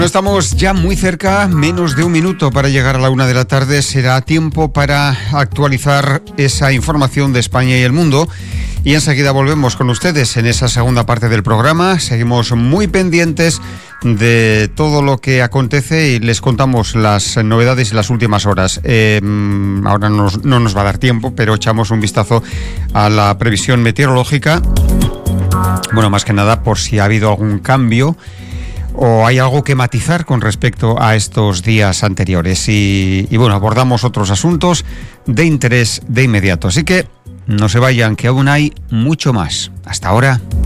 Bueno, estamos ya muy cerca, menos de un minuto para llegar a la 1 de la tarde. Será tiempo para actualizar esa información de España y el mundo. Y enseguida volvemos con ustedes en esa segunda parte del programa. Seguimos muy pendientes de todo lo que acontece y les contamos las novedades y las últimas horas. Ahora no nos va a dar tiempo, pero echamos un vistazo a la previsión meteorológica. Bueno, más que nada por si ha habido algún cambio o hay algo que matizar con respecto a estos días anteriores. Y bueno, abordamos otros asuntos de interés de inmediato. Así que no se vayan, que aún hay mucho más. Hasta ahora.